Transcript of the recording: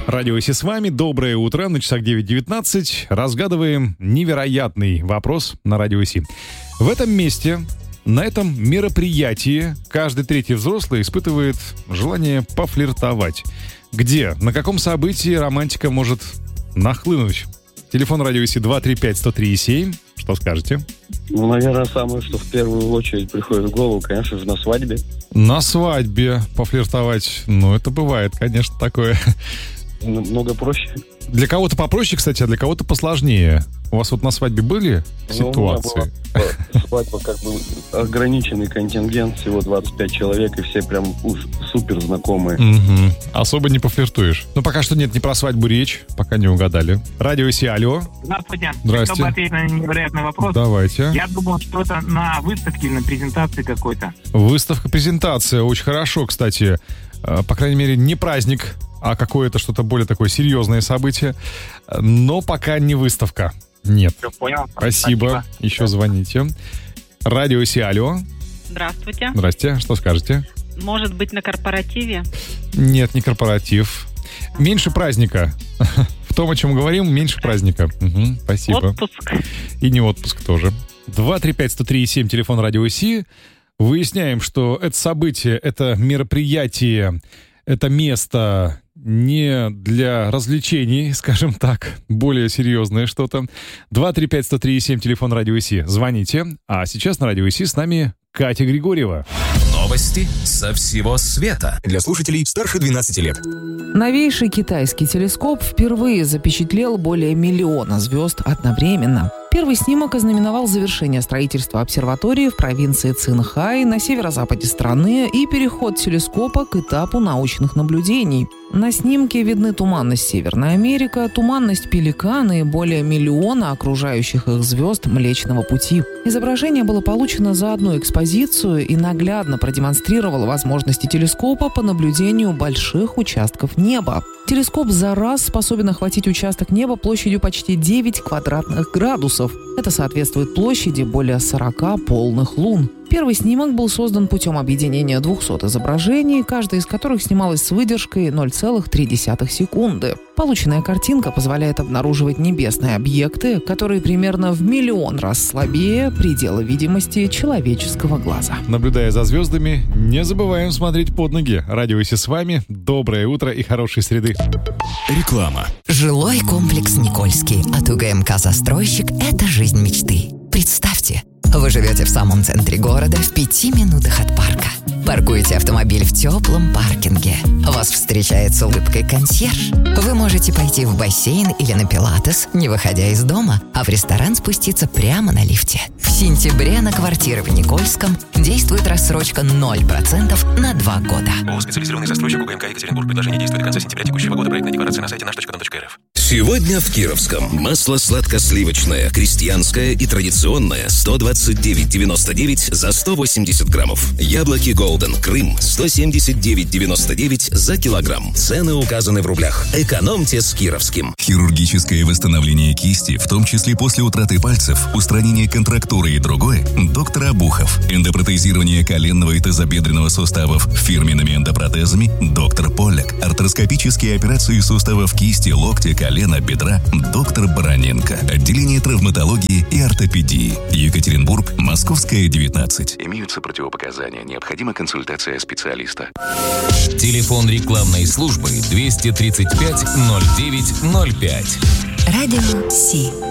Радио Си с вами. Доброе утро. На часах 9:19. Разгадываем невероятный вопрос на Радио Си. В этом месте, на этом мероприятии, каждый третий взрослый испытывает желание пофлиртовать. Где, на каком событии романтика может нахлынуть? Телефон Радио Си 235-103-7. Что скажете? Ну, наверное, самое, что в первую очередь приходит в голову, конечно же, на свадьбе. На свадьбе пофлиртовать, ну, это бывает, конечно, такое. Намного проще. Для кого-то попроще, кстати, а для кого-то посложнее. У вас вот на свадьбе были ситуации? Свадьба как бы ограниченный контингент, всего 25 человек, и все прям супер знакомые. Угу. Особо не пофлиртуешь. Ну, пока что нет, не про свадьбу речь, пока не угадали. Радио Си, алло. Здравствуйте. Здрасте. Чтобы ответить на невероятный вопрос, давайте. Я думал, что это на выставке или на презентации какой-то. Выставка, презентация, очень хорошо, кстати. По крайней мере, не праздник, а какое-то что-то более такое серьезное событие. Но пока не выставка. Нет. Все, понял. Спасибо. Еще звоните. Радио Си, алло. Здравствуйте. Здрасте. Что скажете? Может быть, на корпоративе? Нет, не корпоратив. Меньше праздника. В том, о чем говорим, меньше праздника. Угу, спасибо. Отпуск. И не отпуск тоже. 235-103-7, телефон Радио Си. Выясняем, что это событие, это мероприятие, это место не для развлечений, скажем так, более серьезное что-то. 235-103-7, телефон Радио Си. Звоните. А сейчас на Радио Си с нами Катя Григорьева. Новости со всего света. Для слушателей старше 12 лет. Новейший китайский телескоп впервые запечатлел более 1 миллиона звезд одновременно. Первый снимок ознаменовал завершение строительства обсерватории в провинции Цинхай на северо-западе страны и переход телескопа к этапу научных наблюдений. На снимке видны туманность Северная Америка, туманность Пеликана и более 1 миллиона окружающих их звезд Млечного Пути. Изображение было получено за одну экспозицию и наглядно продемонстрировало возможности телескопа по наблюдению больших участков неба. Телескоп за раз способен охватить участок неба площадью почти 9 квадратных градусов. Это соответствует площади более 40 полных лун. Первый снимок был создан путем объединения 200 изображений, каждая из которых снималась с выдержкой 0,3 секунды. Полученная картинка позволяет обнаруживать небесные объекты, которые примерно в 1 миллион раз слабее предела видимости человеческого глаза. Наблюдая за звездами, не забываем смотреть под ноги. Радио Си с вами. Доброе утро и хорошей среды. Реклама. Жилой комплекс «Никольский» от УГМК «Застройщик» — это жизнь мечты. Представьте, вы живете в самом центре города, в 5 минутах от парка. Паркуете автомобиль в теплом паркинге. Вас встречает с улыбкой консьерж. Вы можете пойти в бассейн или на пилатес, не выходя из дома, а в ресторан спуститься прямо на лифте. В сентябре на квартиры в Никольском действует рассрочка 0% на 2 года. ООО «Специализированный застройщик УГМК Екатеринбург». Предложение действует до конца сентября текущего года. Проектная декларация на сайте наш.ком.рф. Сегодня в Кировском масло сладко-сливочное, крестьянское и традиционное 129,99 за 180 граммов. Яблоки Golden Крым 179,99 за килограмм. Цены указаны в рублях. Экономьте с Кировским. Хирургическое восстановление кисти, в том числе после утраты пальцев, устранение контрактуры и другое, доктор Обухов. Эндопротезирование коленного и тазобедренного суставов фирменными эндопротезами, доктор Поляк. Артроскопические операции суставов кисти, локтя, колена, бедра, доктор Бароненко. Отделение травматологии и ортопедии. Екатеринбург, Московская, 19. Имеются противопоказания. Необходима консультация специалиста. Телефон рекламной службы 235 09 05. Радио Си.